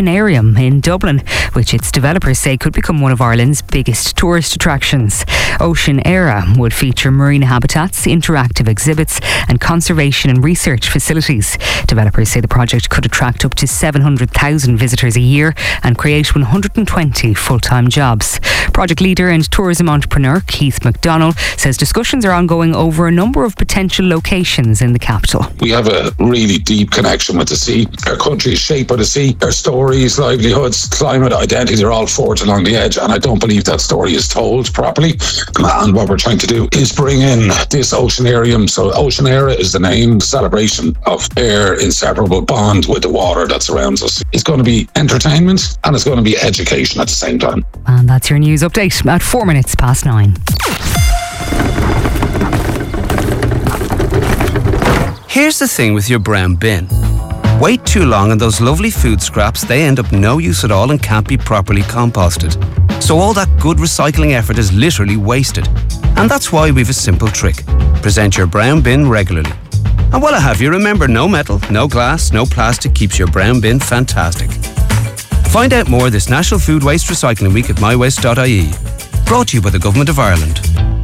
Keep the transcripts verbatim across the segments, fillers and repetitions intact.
Oceanarium in Dublin, which its developers say could become one of Ireland's biggest tourist attractions. Ocean Era would feature marine habitats, interactive exhibits and conservation and research facilities. Developers say the project could attract up to seven hundred thousand visitors a year and create one hundred twenty full-time jobs. Project leader and tourism entrepreneur Keith McDonald says discussions are ongoing over a number of potential locations in the capital. We have a really deep connection with the sea. Our country is shaped by the sea. Our stories, livelihoods, climate, identity are all forged along the edge, and I don't believe that story is told properly. And what we're trying to do is bring in this Oceanarium. So Ocean Era is the name, celebration of our inseparable bond with the water that surrounds us. It's going to be entertainment and it's going to be education at the same time. And that's your news update at four minutes past nine. Here's the thing with your brown bin. Wait too long and those lovely food scraps, they end up no use at all and can't be properly composted. So all that good recycling effort is literally wasted. And that's why we've a simple trick. Present your brown bin regularly. And while I have you, remember, no metal, no glass, no plastic keeps your brown bin fantastic. Find out more this National Food Waste Recycling Week at my waste dot I E. Brought to you by the Government of Ireland.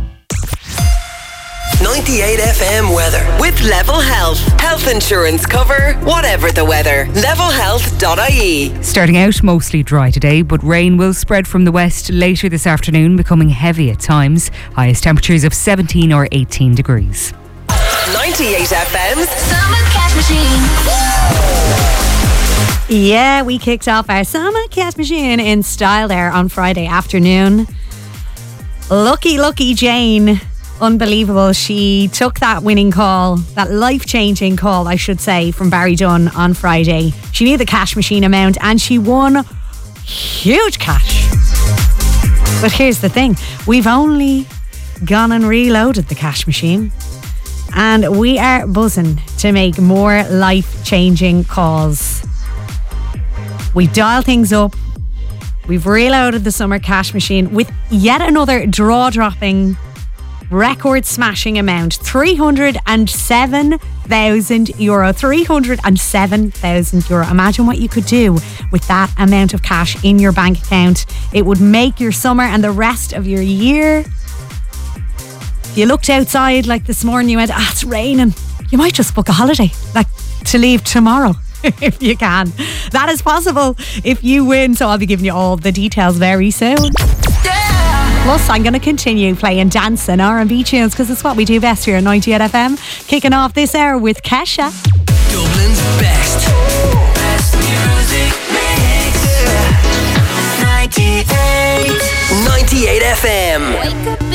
ninety-eight F M weather with Level Health. Health insurance cover, whatever the weather. level health dot I E. Starting out mostly dry today, but rain will spread from the west later this afternoon, becoming heavy at times. Highest temperatures of seventeen or eighteen degrees. ninety-eight F M's Summer Cash Machine. Yeah, we kicked off our Summer Cash Machine in style there on Friday afternoon. Lucky, lucky Jane. Unbelievable. She took that winning call, that life-changing call, I should say, from Barry Dunn on Friday. She knew the cash machine amount and she won huge cash. But here's the thing. We've only gone and reloaded the cash machine and we are buzzing to make more life-changing calls. We've dialed things up. We've reloaded the summer cash machine with yet another draw-dropping, record-smashing amount. three hundred seven thousand euro. three hundred seven thousand euro. Imagine what you could do with that amount of cash in your bank account. It would make your summer and the rest of your year. If you looked outside like this morning, you went, ah, it's raining. You might just book a holiday, like to leave tomorrow. If you can. That is possible if you win. So I'll be giving you all the details very soon. Yeah. Plus, I'm going to continue playing dance and R and B tunes because it's what we do best here at ninety-eight F M. Kicking off this hour with Kesha. Dublin's best. Best music mix. ninety-eight. ninety-eight F M. Wake up